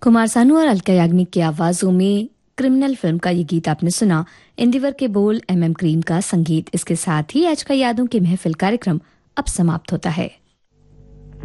कुमार सानू और अलका याग्निक की आवाजों में क्रिमिनल फिल्म का ये गीत आपने सुना। इंदिवर के बोल, एम क्रीम का संगीत। इसके साथ ही आज का यादों की महफिल कार्यक्रम अब समाप्त होता है।